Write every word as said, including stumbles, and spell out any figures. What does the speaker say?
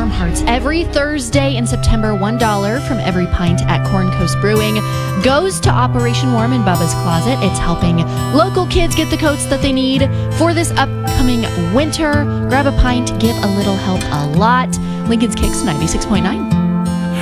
warm hearts. Every Thursday in September, one dollar from every pint at Corn Coast Brewing goes to Operation Warm in Bubba's Closet. It's helping local kids get the coats that they need for this upcoming winter. Grab a pint, give a little, help a lot. Lincoln's Kicks ninety-six point nine.